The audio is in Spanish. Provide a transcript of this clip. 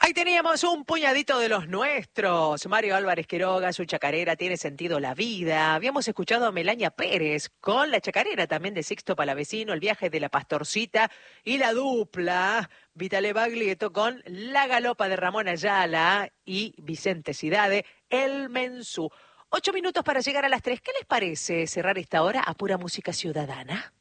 Ahí teníamos un puñadito de los nuestros. Mario Álvarez Quiroga, su chacarera, tiene sentido la vida. Habíamos escuchado a Melania Pérez con la chacarera también de Sixto Palavecino, el viaje de la Pastorcita y la dupla Vitale Baglietto con La Galopa de Ramón Ayala y Vicente Cidade, El Mensú. 8 minutos para llegar a las 3. ¿Qué les parece cerrar esta hora a pura música ciudadana?